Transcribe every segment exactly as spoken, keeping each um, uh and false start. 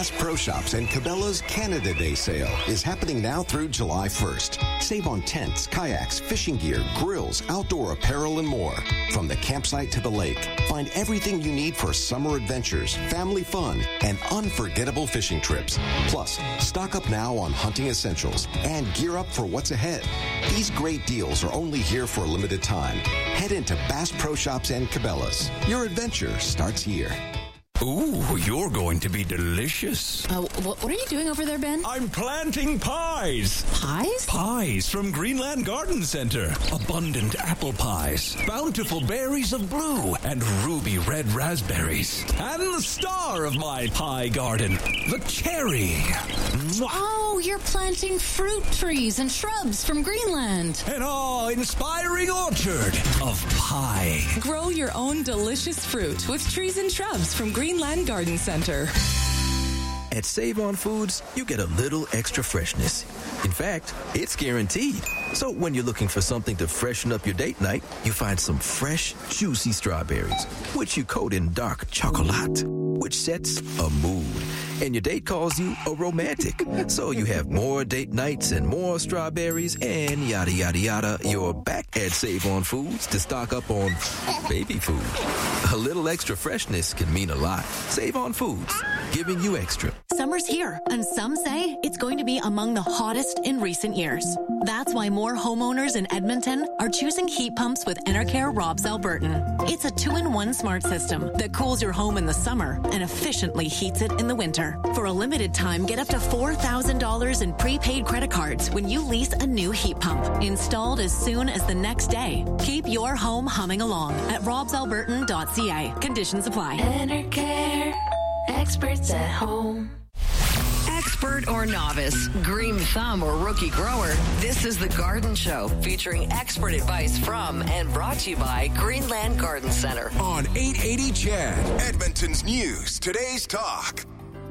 Bass Pro Shops and Cabela's Canada Day sale is happening now through July first. Save on tents, kayaks, fishing gear, grills, outdoor apparel, and more. From the campsite to the lake, find everything you need for summer adventures, family fun, and unforgettable fishing trips. Plus, stock up now on hunting essentials and gear up for what's ahead. These great deals are only here for a limited time. Head into Bass Pro Shops and Cabela's. Your adventure starts here. Ooh, you're going to be delicious. Uh, what, what are you doing over there, Ben? I'm planting pies. Pies? Pies from Greenland Garden Center. Abundant apple pies, bountiful berries of blue, and ruby red raspberries. And the star of my pie garden, the cherry. Mwah. Oh, you're planting fruit trees and shrubs from Greenland. An awe-inspiring orchard of pie. Grow your own delicious fruit with trees and shrubs from Greenland Garden Center. At Save-On Foods, you get a little extra freshness. In fact, it's guaranteed. So when you're looking for something to freshen up your date night, you find some fresh, juicy strawberries, which you coat in dark chocolate, which sets a mood. And your date calls you a romantic. So you have more date nights and more strawberries and yada, yada, yada. You're back at Save-On Foods to stock up on baby food. A little extra freshness can mean a lot. Save-On Foods, giving you extra. Summer's here, and some say it's going to be among the hottest in recent years. That's why more homeowners in Edmonton are choosing heat pumps with Enercare Robs Albertan. It's a two-in-one smart system that cools your home in the summer and efficiently heats it in the winter. For a limited time, get up to four thousand dollars in prepaid credit cards when you lease a new heat pump, installed as soon as the next day. Keep your home humming along at robs albertan dot c a. Conditions apply. Enercare, experts at home. Expert or novice, green thumb or rookie grower, this is The Garden Show, featuring expert advice from and brought to you by Greenland Garden Center. On eight eighty C H E D, Edmonton's News, Today's Talk.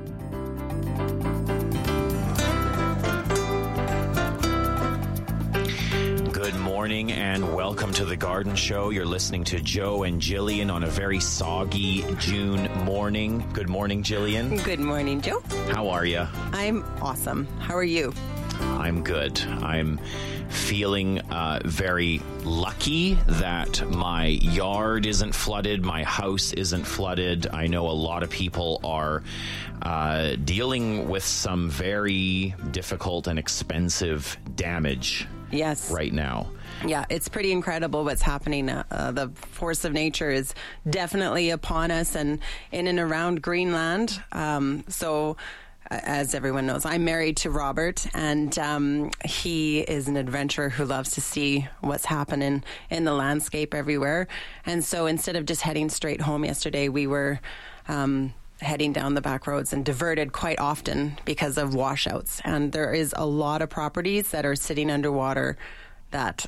Good morning and welcome to The Garden Show. You're listening to Joe and Jillian on a very soggy June morning. Good morning, Jillian. Good morning, Joe. How are you? I'm awesome. How are you? I'm good. I'm feeling uh, very lucky that my yard isn't flooded, my house isn't flooded. I know a lot of people are uh, dealing with some very difficult and expensive damage. Yes. Right now. Yeah, it's pretty incredible what's happening. Uh, the force of nature is definitely upon us and in and around Greenland. Um, so, uh, as everyone knows, I'm married to Robert, and um, he is an adventurer who loves to see what's happening in the landscape everywhere. And so instead of just heading straight home yesterday, we were Um, heading down the back roads and diverted quite often because of washouts. And there is a lot of properties that are sitting underwater that